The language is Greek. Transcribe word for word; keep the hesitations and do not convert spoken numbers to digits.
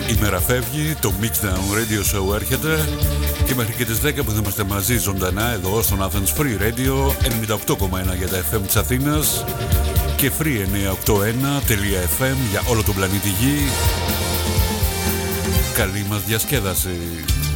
Η μέρα φεύγει, το Mixdown Radio Show έρχεται και μέχρι και τις δέκα που θα είμαστε μαζί ζωντανά εδώ στον Athens Free Radio ενενήντα οκτώ κόμμα ένα για τα εφ εμ της Αθήνας και free εννιακόσια ογδόντα ένα τελεία εφ εμ για όλο τον πλανήτη Γη. Καλή μας διασκέδαση.